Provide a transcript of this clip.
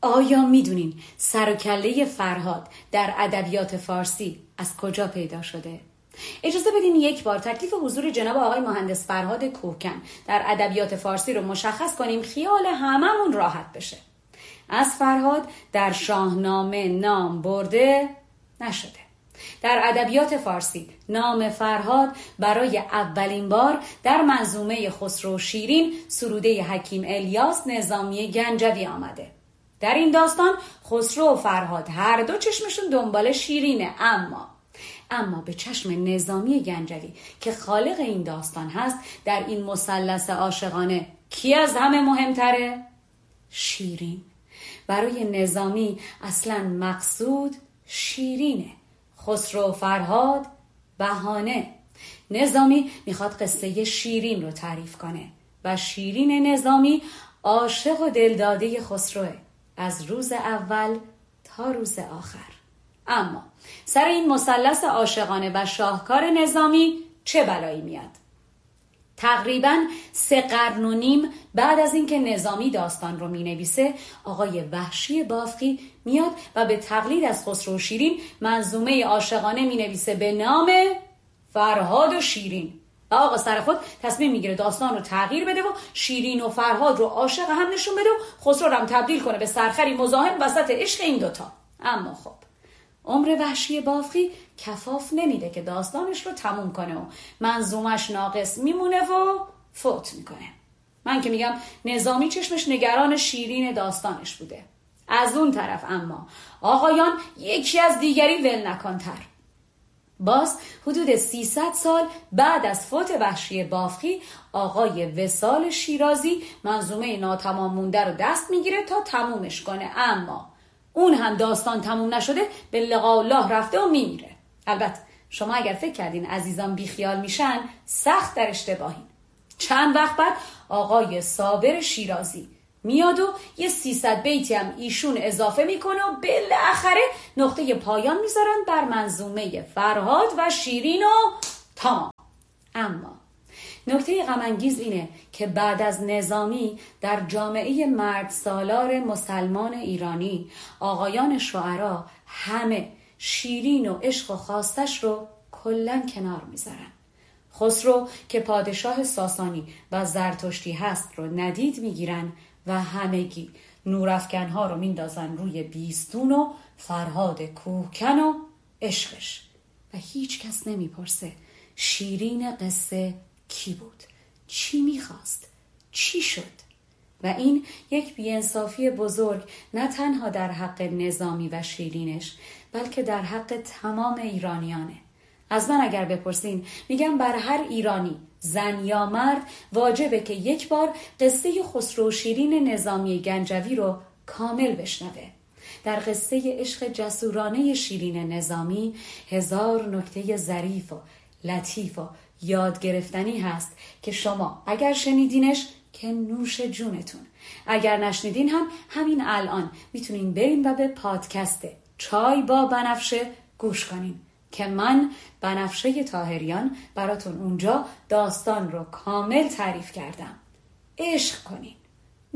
آیا میدونین سر و کله فرهاد در ادبیات فارسی از کجا پیدا شده؟ اجازه بدین یک بار تکلیف حضور جناب آقای مهندس فرهاد کوهکن در ادبیات فارسی رو مشخص کنیم، خیال هممون راحت بشه. از فرهاد در شاهنامه نام برده نشده. در ادبیات فارسی نام فرهاد برای اولین بار در منظومه خسرو و شیرین سروده حکیم الیاس نظامی گنجوی آمده. در این داستان خسرو و فرهاد هر دو چشمشون دنبال شیرینه، اما به چشم نظامی گنجوی که خالق این داستان هست، در این مثلث عاشقانه کی از همه مهمتره؟ شیرین. برای نظامی اصلا مقصود شیرینه، خسرو و فرهاد بهانه. نظامی میخواد قصه شیرین رو تعریف کنه و شیرین نظامی عاشق و دلداده خسروه از روز اول تا روز آخر. اما سر این مثلث عاشقانه و شاهکار نظامی چه بلایی میاد؟ تقریباً 3 قرن و نیم بعد از اینکه نظامی داستان رو مینویسه، آقای وحشی بافقی میاد و به تقلید از خسرو و شیرین منظومه عاشقانه مینویسه به نام فرهاد و شیرین. آقا سر خود تصمیم میگیره داستان رو تغییر بده و شیرین و فرهاد رو عاشق هم نشون بده و خسرو رو هم تبدیل کنه به سرخری مزاحم وسط عشق این دوتا. اما خب عمر وحشی بافقی کفاف نمیده که داستانش رو تموم کنه و منظومش ناقص میمونه و فوت میکنه. من که میگم نظامی چشمش نگران شیرین داستانش بوده. از اون طرف اما آقایان یکی از دیگری ول نکنتر. باز حدود 300 سال بعد از فوت وحشی بافقی، آقای وصال شیرازی منظومه ناتمام مونده رو دست میگیره تا تمومش کنه، اما اون هم داستان تموم نشده به لقاء الله رفته و میمیره. البته شما اگر فکر کردین عزیزان بیخیال میشن، سخت در اشتباهین. چند وقت بعد آقای صابر شیرازی میاد و یه 300 بیتی هم ایشون اضافه میکنه و بالاخره نقطه پایان میذارن بر منظومه فرهاد و شیرین و تمام. اما نکته غم انگیز اینه که بعد از نظامی در جامعه مرد سالار مسلمان ایرانی، آقایان شاعرا همه شیرین و عشق و خواستش رو کلن کنار میذارن. خسرو که پادشاه ساسانی و زرتشتی هست رو ندید میگیرن و همگی نورافکنها رو میندازن روی بیستون و فرهاد کوهکن و عشقش و هیچ کس نمیپرسه شیرین قصه کی بود؟ چی میخواست؟ چی شد؟ و این یک بی‌انصافی بزرگ نه تنها در حق نظامی و شیرینش، بلکه در حق تمام ایرانیانه. از من اگر بپرسین میگم بر هر ایرانی، زن یا مرد، واجبه که یک بار قصه خسرو و شیرین نظامی گنجوی رو کامل بشنوه. در قصه عشق جسورانه شیرین نظامی 1000 نکته ظریف و لطیف و یاد گرفتنی هست که شما اگر شنیدینش که نوش جونتون، اگر نشنیدین هم همین الان میتونین برین و به پادکست چای با بنفشه گوش کنین که من بنفشه طاهریان براتون اونجا داستان رو کامل تعریف کردم. عشق کنین.